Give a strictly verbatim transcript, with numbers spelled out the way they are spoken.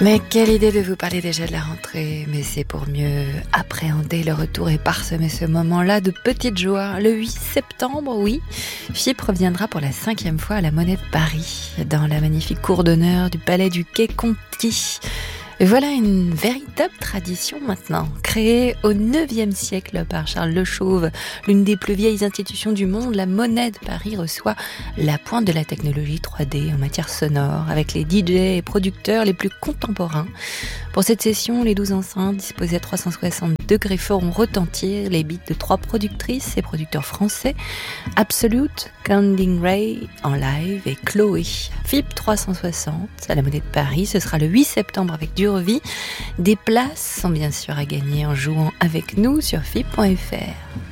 Mais quelle idée de vous parler déjà de la rentrée, mais c'est pour mieux appréhender le retour et parsemer ce moment-là de petites joies. Le huit septembre, oui, F I P reviendra pour la cinquième fois à la Monnaie de Paris, dans la magnifique cour d'honneur du palais du Quai Conti. Voilà une véritable tradition maintenant, créée au neuvième siècle par Charles Le Chauve, l'une des plus vieilles institutions du monde. La Monnaie de Paris reçoit la pointe de la technologie trois D en matière sonore, avec les D J et producteurs les plus contemporains. Pour cette session, les douze enceintes disposées à trois cent soixante degrés feront retentir les beats de trois productrices et producteurs français, Absolute, Counting Ray en live et Chloé. F I P trois cent soixante à la Monnaie de Paris, ce sera le huit septembre avec Durevie. Des places sont bien sûr à gagner en jouant avec nous sur F I P point F R.